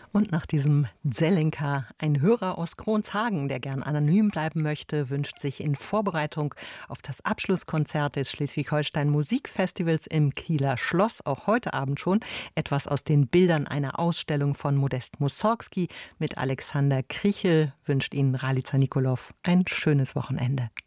Und nach diesem Zelenka, ein Hörer aus Kronshagen, der gern anonym bleiben möchte, wünscht sich in Vorbereitung auf das Abschlusskonzert des Schleswig-Holstein Musikfestivals im Kieler Schloss, auch heute Abend schon, etwas aus den Bildern einer Ausstellung von Modest Mussorgsky mit Alexander Krichel, wünscht Ihnen Ralica Nikolov ein schönes Wochenende.